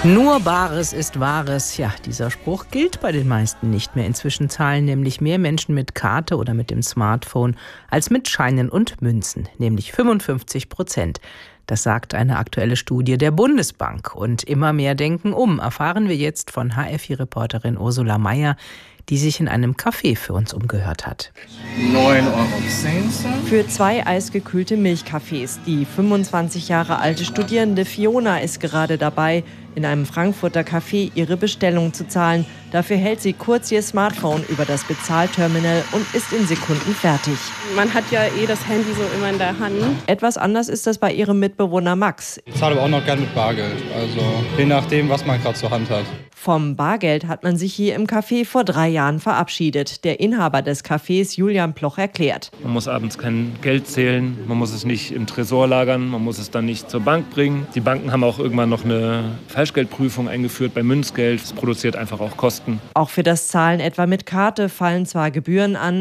Nur Bares ist Wahres. Ja, dieser Spruch gilt bei den meisten nicht mehr. Inzwischen zahlen nämlich mehr Menschen mit Karte oder mit dem Smartphone als mit Scheinen und Münzen, nämlich 55%. Das sagt eine aktuelle Studie der Bundesbank. Und immer mehr denken um, erfahren wir jetzt von HFI-Reporterin Ursula Meier, die sich in einem Café für uns umgehört hat. 9,10 €. Für 2 eisgekühlte Milchkaffees. Die 25 Jahre alte Studierende Fiona ist gerade dabei, in einem Frankfurter Café ihre Bestellung zu zahlen. Dafür hält sie kurz ihr Smartphone über das Bezahlterminal und ist in Sekunden fertig. Man hat ja das Handy so immer in der Hand. Etwas anders ist das bei ihrem Mitbewohner Max. Ich zahle aber auch noch gerne mit Bargeld. Also je nachdem, was man gerade zur Hand hat. Vom Bargeld hat man sich hier im Café vor 3 Jahren verabschiedet. Der Inhaber des Cafés, Julian Ploch, erklärt. Man muss abends kein Geld zählen, man muss es nicht im Tresor lagern, man muss es dann nicht zur Bank bringen. Die Banken haben auch irgendwann noch eine Falschgeldprüfung eingeführt bei Münzgeld. Das produziert einfach auch Kosten. Auch für das Zahlen etwa mit Karte fallen zwar Gebühren an,